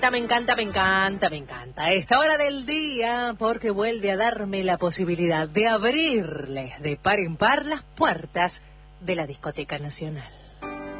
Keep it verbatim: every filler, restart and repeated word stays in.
Me encanta, me encanta, me encanta esta hora del día porque vuelve a darme la posibilidad de abrirles de par en par las puertas de la Discoteca Nacional.